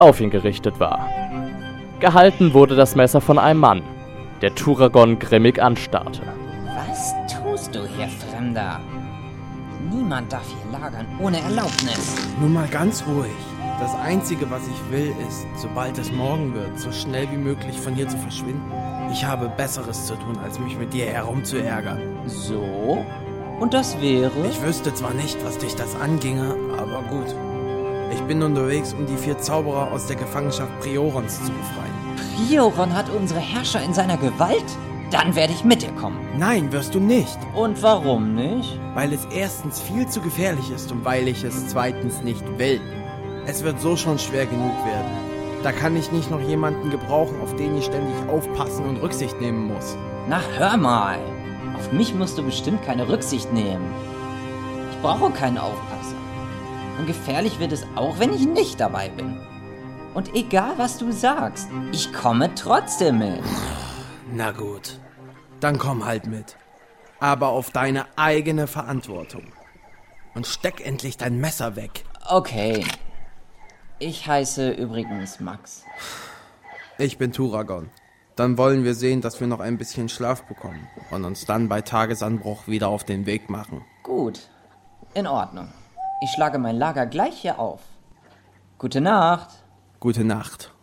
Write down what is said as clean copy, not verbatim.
auf ihn gerichtet war. Gehalten wurde das Messer von einem Mann, der Turagon grimmig anstarrte. Was tust du hier, Fremder? Niemand darf hier lagern ohne Erlaubnis. Nun mal ganz ruhig. Das Einzige, was ich will, ist, sobald es morgen wird, so schnell wie möglich von hier zu verschwinden. Ich habe Besseres zu tun, als mich mit dir herumzuärgern. So? Und das wäre? Ich wüsste zwar nicht, was dich das anginge, aber gut. Ich bin unterwegs, um die 4 Zauberer aus der Gefangenschaft Priorons zu befreien. Prioron hat unsere Herrscher in seiner Gewalt? Dann werde ich mit dir kommen. Nein, wirst du nicht. Und warum nicht? Weil es erstens viel zu gefährlich ist und weil ich es zweitens nicht will. Es wird so schon schwer genug werden. Da kann ich nicht noch jemanden gebrauchen, auf den ich ständig aufpassen und Rücksicht nehmen muss. Na hör mal. Auf mich musst du bestimmt keine Rücksicht nehmen. Ich brauche keinen Aufpasser. Und gefährlich wird es auch, wenn ich nicht dabei bin. Und egal, was du sagst, ich komme trotzdem mit. Na gut, dann komm halt mit. Aber auf deine eigene Verantwortung. Und steck endlich dein Messer weg. Okay. Ich heiße übrigens Max. Ich bin Turagon. Dann wollen wir sehen, dass wir noch ein bisschen Schlaf bekommen und uns dann bei Tagesanbruch wieder auf den Weg machen. Gut. In Ordnung. Ich schlage mein Lager gleich hier auf. Gute Nacht. Gute Nacht.